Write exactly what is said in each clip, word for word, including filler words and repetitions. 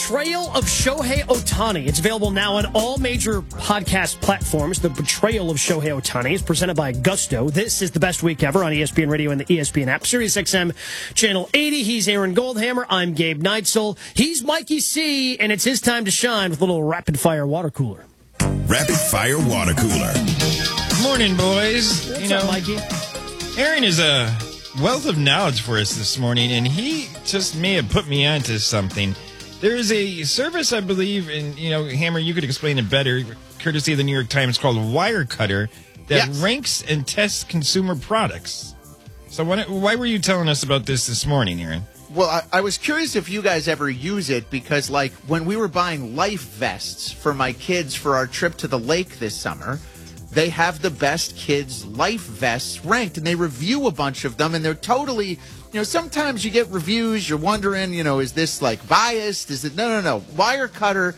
Betrayal of Shohei Ohtani. It's available now on all major podcast platforms. The Betrayal of Shohei Ohtani is presented by Gusto. This is the best week ever on E S P N Radio and the E S P N app. Sirius X M, Channel eighty. He's Aaron Goldhammer. I'm Gabe Neitzel. He's Mikey C, and it's his time to shine with a little rapid-fire water cooler. Rapid-fire water cooler. Morning, boys. What's you know, up, Mikey? Aaron is a wealth of knowledge for us this morning, and he just may have put me onto something. There is a service, I believe, and, you know, Hammer, you could explain it better, courtesy of the New York Times, called Wirecutter, that Yes. ranks and tests consumer products. So why, why were you telling us about this this morning, Aaron? Well, I, I was curious if you guys ever use it because, like, when we were buying life vests for my kids for our trip to the lake this summer, they have the best kids' life vests ranked, and they review a bunch of them, and they're totally, you know, sometimes you get reviews, you're wondering, you know, is this, like, biased? Is it? No, no, no. Wirecutter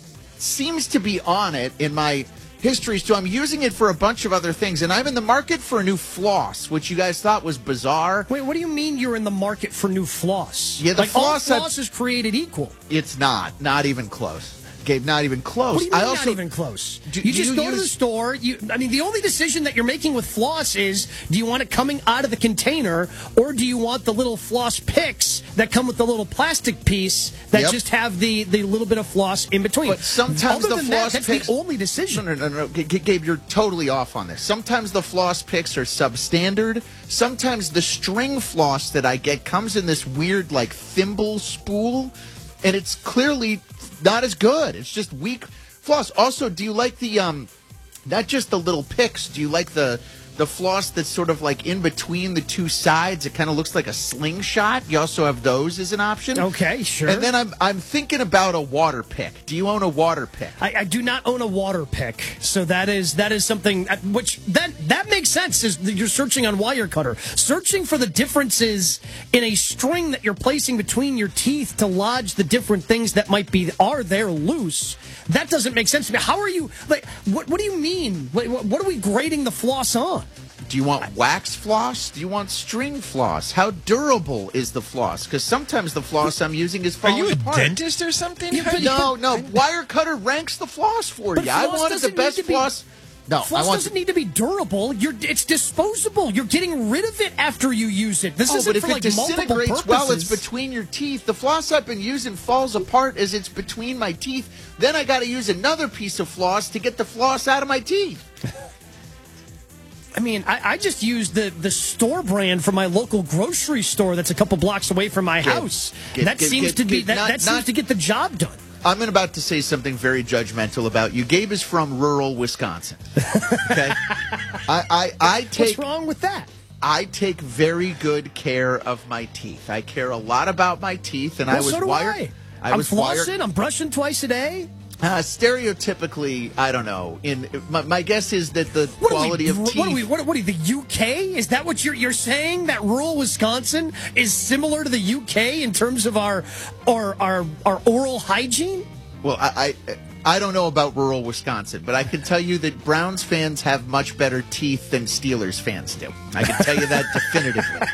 seems to be on it in my history, so I'm using it for a bunch of other things, and I'm in the market for a new floss, which you guys thought was bizarre. Wait, what do you mean you're in the market for new floss? Yeah, the like floss all I've- floss is created equal. It's not. Not even close. Gabe, not even close. What do you mean I also, not even close? Do- you do just you go to the use- store. You, I mean, the only decision that you're making with floss is, do you want it coming out of the container, or do you want the little floss picks that come with the little plastic piece that Yep. just have the, the little bit of floss in between? But sometimes Other the than floss that, that's picks- the only decision. No, no, no, no. G- G- Gabe, you're totally off on this. Sometimes the floss picks are substandard. Sometimes the string floss that I get comes in this weird, like, thimble spool, and it's clearly not as good. It's just weak floss. Also, do you like the, um, not just the little picks, do you like the the floss that's sort of like in between the two sides? It kind of looks like a slingshot. You also have those as an option. Okay, sure. And then I'm I'm thinking about a water pick. Do you own a water pick? I, I do not own a water pick, so that is that is something uh, which that that makes sense. Is that you're searching on Wirecutter, searching for the differences in a string that you're placing between your teeth to lodge the different things that might be are there loose. That doesn't make sense to me. How are you like? What what do you mean? What, what are we grading the floss on? Do you want wax floss? Do you want string floss? How durable is the floss? Because sometimes the floss I'm using is Are falling you a apart. dentist or something? Yeah, How but- do you- No, no. Wirecutter ranks the floss for But you. I floss wanted the doesn't best need to be- floss. No, Floss I want. doesn't need to be durable. You're it's disposable. You're getting rid of it after you use it. This Oh, isn't but if for it like multiple disintegrates purposes. while it's between your teeth, the floss I've been using falls apart as it's between my teeth. Then I got to use another piece of floss to get the floss out of my teeth. I mean, I, I just use the, the store brand from my local grocery store that's a couple blocks away from my Get- house. get- that get- seems get- to be get- that, not- that seems not- to get the job done. I'm about to say something very judgmental about you. Gabe is from rural Wisconsin. Okay, I, I, I take What's wrong with that? I take very good care of my teeth. I care a lot about my teeth, and I Well, was so do wired. I. I I'm was flossing. wired. I'm brushing twice a day. Uh, stereotypically, I don't know. In my, my guess is that the What quality are we, of teeth. What are we? What, what are the U K? Is that what you're you're saying? That rural Wisconsin is similar to the U K in terms of our our our, our oral hygiene? Well, I, I I don't know about rural Wisconsin, but I can tell you that Browns fans have much better teeth than Steelers fans do. I can tell you that definitively.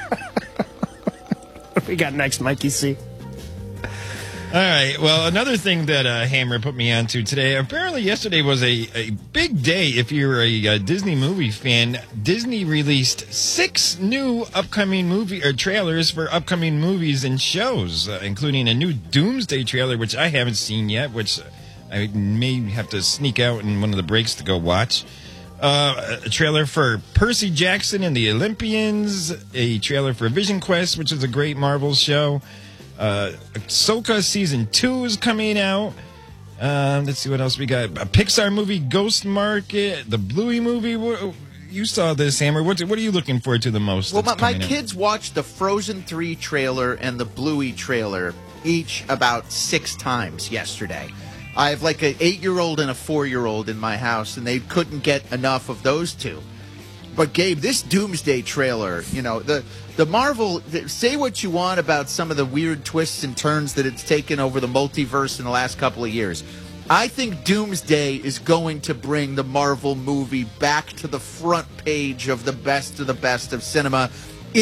What we got next, Mikey C? All right. Well, another thing that uh, Hammer put me onto today. Apparently, yesterday was a, a big day. If you're a, uh Disney movie fan, Disney released six new upcoming movie or trailers for upcoming movies and shows, uh, including a new Doomsday trailer, which I haven't seen yet, which I may have to sneak out in one of the breaks to go watch. Uh, a trailer for Percy Jackson and the Olympians. A trailer for Vision Quest, which is a great Marvel show. Uh, Ahsoka season two is coming out. Um, let's see what else we got. A Pixar movie, Ghost Market, the Bluey movie. What, you saw this, Hammer. What, what are you looking forward to the most? Well, my, that's my coming out? kids watched the Frozen three trailer and the Bluey trailer each about six times yesterday. I have like an eight-year-old and a four-year-old in my house, and they couldn't get enough of those two. But Gabe, this Doomsday trailer, you know, the the Marvel, say what you want about some of the weird twists and turns that it's taken over the multiverse in the last couple of years. I think Doomsday is going to bring the Marvel movie back to the front page of the best of the best of cinema.